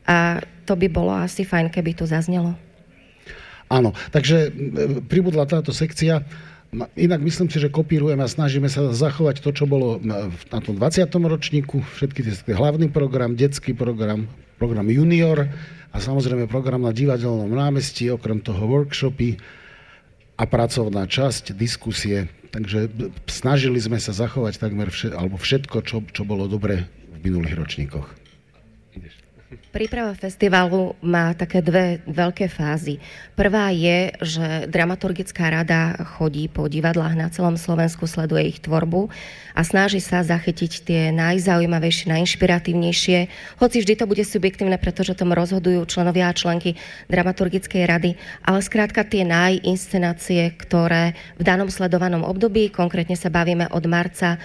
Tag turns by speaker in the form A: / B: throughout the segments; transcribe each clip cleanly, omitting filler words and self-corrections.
A: a to by bolo asi fajn, keby tu zaznelo.
B: Áno, takže pribudla táto sekcia. Inak myslím si, že kopírujeme a snažíme sa zachovať to, čo bolo na tom 20. ročníku. Všetky tie hlavný program, detský program, program junior a samozrejme program na divadelnom námestí, okrem toho workshopy a pracovná časť, diskusie. Takže snažili sme sa zachovať takmer všetko, čo bolo dobre v minulých ročníkoch.
A: Príprava festivalu má také dve veľké fázy. Prvá je, že dramaturgická rada chodí po divadlách na celom Slovensku, sleduje ich tvorbu a snaží sa zachytiť tie najzaujímavejšie, najinšpiratívnejšie, hoci vždy to bude subjektívne, pretože tom rozhodujú členovia a členky dramaturgickej rady, ale skrátka tie najinscenácie, ktoré v danom sledovanom období, konkrétne sa bavíme od marca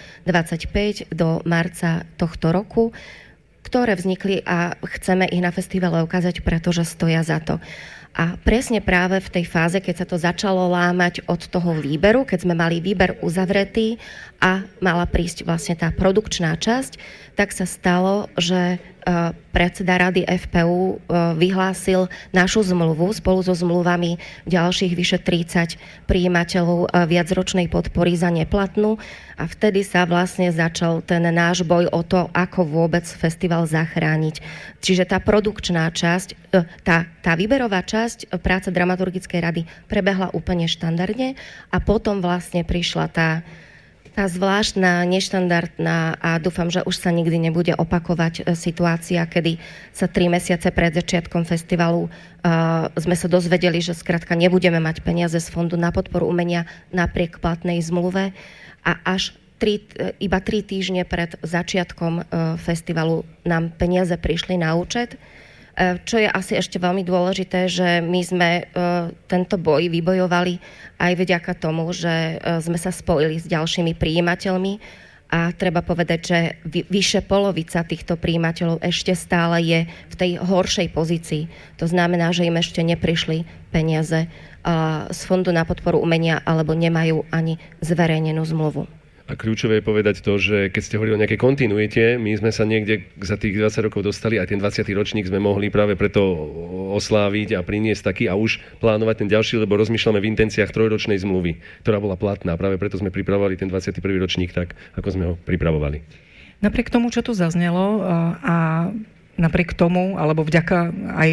A: 25 do marca tohto roku, ktoré vznikli a chceme ich na festivale ukázať, pretože stoja za to. A presne práve v tej fáze, keď sa to začalo lámať od toho výberu, keď sme mali výber uzavretý a mala prísť vlastne tá produkčná časť, tak sa stalo, že predseda rady FPU vyhlásil našu zmluvu spolu so zmluvami ďalších vyše 30 prijímateľov viacročnej podpory za neplatnú a vtedy sa vlastne začal ten náš boj o to, ako vôbec festival zachrániť. Čiže tá produkčná časť, tá výberová časť práce dramaturgickej rady prebehla úplne štandardne a potom vlastne prišla tá zvláštna, neštandardná a dúfam, že už sa nikdy nebude opakovať situácia, kedy sa 3 mesiace pred začiatkom festivalu sme sa dozvedeli, že skrátka nebudeme mať peniaze z Fondu na podporu umenia napriek platnej zmluve a až iba 3 týždne pred začiatkom festivalu nám peniaze prišli na účet. Čo je asi ešte veľmi dôležité, že my sme tento boj vybojovali aj vďaka tomu, že sme sa spojili s ďalšími prijímateľmi a treba povedať, že vyše polovica týchto prijímateľov ešte stále je v tej horšej pozícii. To znamená, že im ešte neprišli peniaze z Fondu na podporu umenia alebo nemajú ani zverejnenú zmluvu.
C: A kľúčové je povedať to, že keď ste hovorili o nejakej kontinuite, my sme sa niekde za tých 20 rokov dostali, aj ten 20. ročník sme mohli práve preto osláviť a priniesť taký a už plánovať ten ďalší, lebo rozmýšľame v intenciách 3-ročnej zmluvy, ktorá bola platná. Práve preto sme pripravovali ten 21. ročník tak, ako sme ho pripravovali.
D: Napriek tomu, čo tu zaznelo a napriek tomu, alebo vďaka aj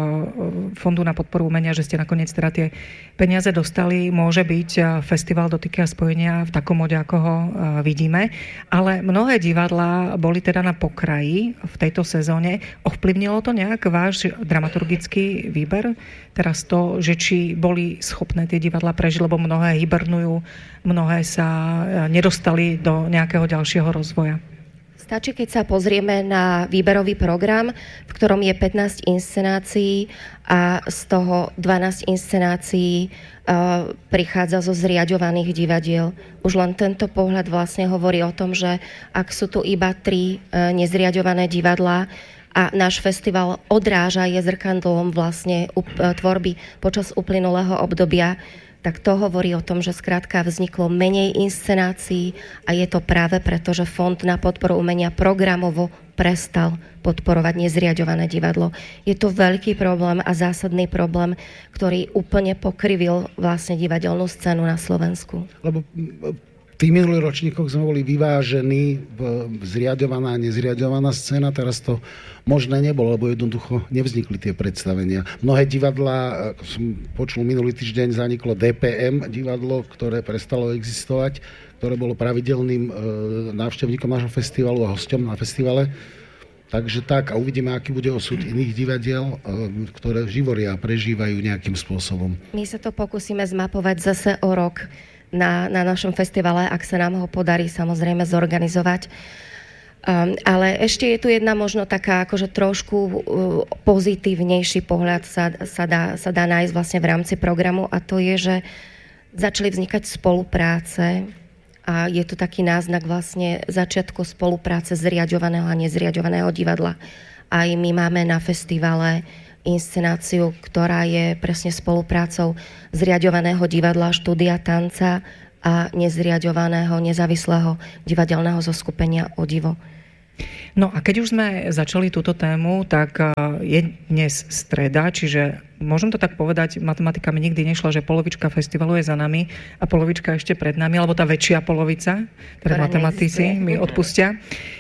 D: Fondu na podporu umenia, že ste nakoniec teda tie peniaze dostali, môže byť festival Dotyky a spojenia v takom mode, ako ho vidíme. Ale mnohé divadlá boli teda na pokraji v tejto sezóne. Ovplyvnilo to nejak váš dramaturgický výber? Teraz to, že či boli schopné tie divadlá prežiť, lebo mnohé hibernujú, mnohé sa nedostali do nejakého ďalšieho rozvoja.
A: Stačí, keď sa pozrieme na výberový program, v ktorom je 15 inscenácií a z toho 12 inscenácií prichádza zo zriaďovaných divadiel. Už len tento pohľad vlastne hovorí o tom, že ak sú tu iba 3 nezriaďované divadlá a náš festival odráža, je zrkadlom vlastne tvorby počas uplynulého obdobia, tak to hovorí o tom, že skrátka vzniklo menej inscenácií a je to práve preto, že Fond na podporu umenia programovo prestal podporovať nezriaďované divadlo. Je to veľký problém a zásadný problém, ktorý úplne pokrivil vlastne divadelnú scénu na Slovensku.
B: Lebo v tých minulých ročníkoch sme boli vyvážení zriaďovaná a nezriaďovaná scéna, teraz to možné nebolo, lebo jednoducho nevznikli tie predstavenia. Mnohé divadlá, ako som počul minulý týždeň, zaniklo DPM divadlo, ktoré prestalo existovať, ktoré bolo pravidelným návštevníkom nášho festivalu a hosťom na festivale. Takže tak, a uvidíme, aký bude osud iných divadiel, ktoré živoria a prežívajú nejakým spôsobom.
A: My sa to pokúsime zmapovať zase o rok na našom festivale, ak sa nám ho podarí samozrejme zorganizovať. Ale ešte je tu jedna možno taká akože trošku pozitívnejší pohľad sa dá nájsť vlastne v rámci programu a to je, že začali vznikať spolupráce a je tu taký náznak vlastne začiatku spolupráce zriaďovaného a nezriaďovaného divadla. Aj my máme na festivale inscenáciu, ktorá je presne spoluprácou zriaďovaného divadla Štúdia tanca a nezriaďovaného nezávislého divadelného zoskupenia Odivo.
D: No a keď už sme začali túto tému, tak je dnes streda, čiže môžem to tak povedať, matematika mi nikdy nešla, že polovička festivalu je za nami a polovička ešte pred nami, alebo tá väčšia polovica, ktoré matematici mi odpustia.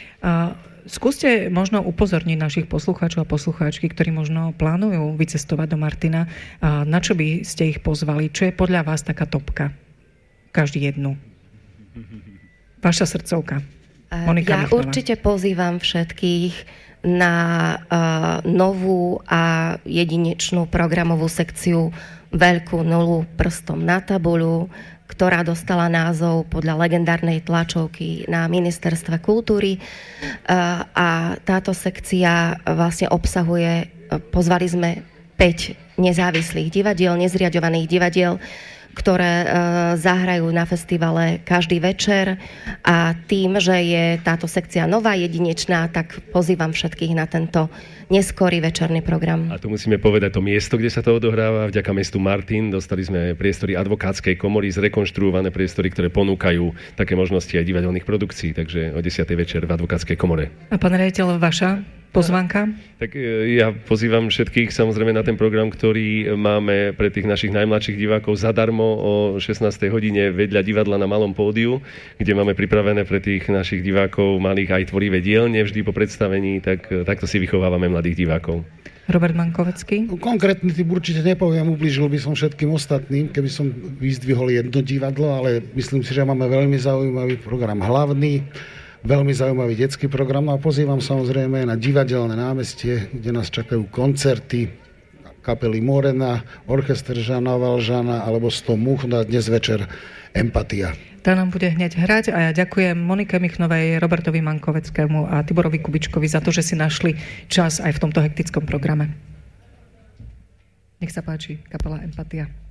D: Skúste možno upozorniť našich poslucháčov a poslucháčky, ktorí možno plánujú vycestovať do Martina, na čo by ste ich pozvali? Čo je podľa vás taká topka? Každý jednu. Vaša srdcovka. Monika Michnová.
A: Určite pozývam všetkých na novú a jedinečnú programovú sekciu Veľkú nulu prstom na tabuľu, ktorá dostala názov podľa legendárnej tlačovky na Ministerstve kultúry. A táto sekcia vlastne obsahuje, pozvali sme 5 nezávislých divadiel, nezriaďovaných divadiel, ktoré zahrajú na festivale každý večer a tým, že je táto sekcia nová, jedinečná, tak pozývam všetkých na tento neskorý večerný program.
C: A tu musíme povedať to miesto, kde sa to odohráva. Vďaka mestu Martin dostali sme priestory advokátskej komory, zrekonštruované priestory, ktoré ponúkajú také možnosti aj divadelných produkcií, takže o 10. večer v advokátskej komore.
D: A pán riaditeľ, vaša pozvánka?
C: Tak ja pozývam všetkých samozrejme na ten program, ktorý máme pre tých našich najmladších divákov zadarmo o 16. hodine vedľa divadla na Malom pódiu, kde máme pripravené pre tých našich divákov malých aj tvorivé dielne vždy po predstavení, tak takto si vychovávame mladých divákov.
D: Robert Mankovecký?
B: Konkrétny typ určite nepoviem, ublížil by som všetkým ostatným, keby som vyzdvihol jedno divadlo, ale myslím si, že máme veľmi zaujímavý program hlavný, veľmi zaujímavý detský program a pozývam samozrejme na divadelné námestie, kde nás čakajú koncerty kapely Morena, orchester Žana Valžana alebo 100 múch a dnes večer Empatia.
D: Tá nám bude hneď hrať a ja ďakujem Monike Michnovej, Robertovi Mankoveckému a Tiborovi Kubičkovi za to, že si našli čas aj v tomto hektickom programe. Nech sa páči, kapela Empatia.